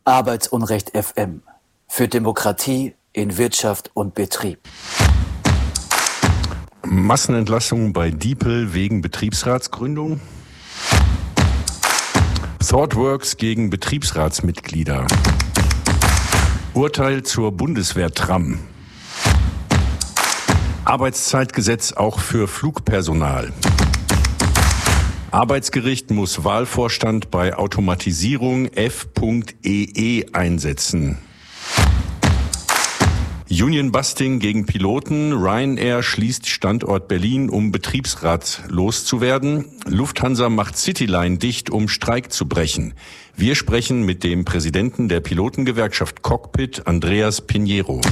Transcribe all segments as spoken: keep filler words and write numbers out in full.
Arbeitsunrecht F M. Für Demokratie in Wirtschaft und Betrieb. Massenentlassung bei Diepel wegen Betriebsratsgründung. ThoughtWorks gegen Betriebsratsmitglieder. Urteil zur Bundeswehr-Tram. Arbeitszeitgesetz auch für Flugpersonal. Arbeitsgericht muss Wahlvorstand bei Automatisierung F E E einsetzen. Union-Busting gegen Piloten. Ryanair schließt Standort Berlin, um betriebsratslos zu werden. Lufthansa macht Cityline dicht, um Streik zu brechen. Wir sprechen mit dem Präsidenten der Pilotengewerkschaft Cockpit, Andreas Pinheiro.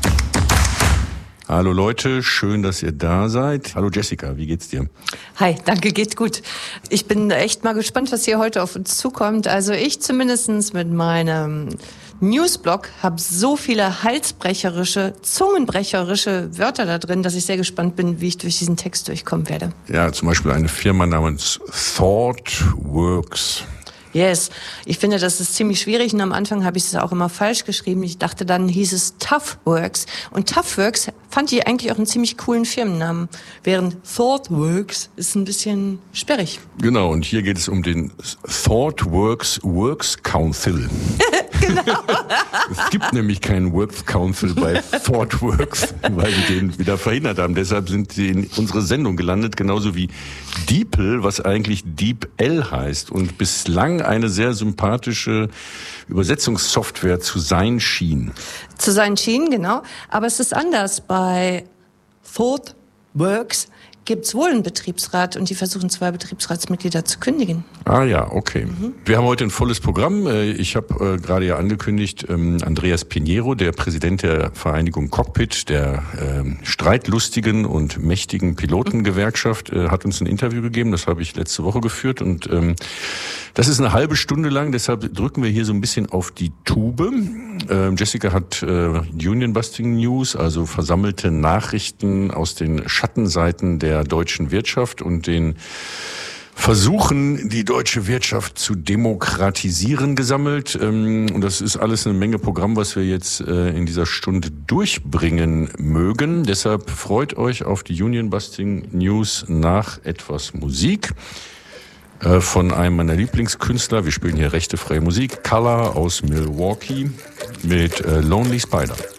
Hallo Leute, schön, dass ihr da seid. Hallo Jessica, wie geht's dir? Hi, danke, geht gut. Ich bin echt mal gespannt, was hier heute auf uns zukommt. Also ich zumindest mit meinem Newsblog habe so viele halsbrecherische, zungenbrecherische Wörter da drin, dass ich sehr gespannt bin, wie ich durch diesen Text durchkommen werde. Ja, zum Beispiel eine Firma namens ThoughtWorks. Yes, ich finde, das ist ziemlich schwierig und am Anfang habe ich es auch immer falsch geschrieben. Ich dachte, dann hieß es ToughWorks und ToughWorks fand ich eigentlich auch einen ziemlich coolen Firmennamen, während ThoughtWorks ist ein bisschen sperrig. Genau, und hier geht es um den ThoughtWorks Works Council. Genau. Es gibt nämlich keinen Works Council bei ThoughtWorks, weil die den wieder verhindert haben. Deshalb sind sie in unsere Sendung gelandet, genauso wie Diepel, was eigentlich DeepL heißt und bislang eine sehr sympathische Übersetzungssoftware zu sein schien. Zu sein schien, genau. Aber es ist anders. Bei ThoughtWorks gibt's wohl einen Betriebsrat und die versuchen zwei Betriebsratsmitglieder zu kündigen. Ah ja, okay. Mhm. Wir haben heute ein volles Programm. Ich habe äh, gerade ja angekündigt, ähm, Andreas Pinheiro, der Präsident der Vereinigung Cockpit, der ähm, streitlustigen und mächtigen Pilotengewerkschaft, äh, hat uns ein Interview gegeben. Das habe ich letzte Woche geführt und ähm, das ist eine halbe Stunde lang. Deshalb drücken wir hier so ein bisschen auf die Tube. Ähm, Jessica hat äh, Union-Busting News, also versammelte Nachrichten aus den Schattenseiten der deutschen Wirtschaft und den Versuchen, die deutsche Wirtschaft zu demokratisieren, gesammelt. Und das ist alles eine Menge Programm, was wir jetzt in dieser Stunde durchbringen mögen. Deshalb freut euch auf die Union-Busting News nach etwas Musik von einem meiner Lieblingskünstler. Wir spielen hier rechtefreie Musik. Color aus Milwaukee mit Lonely Spider.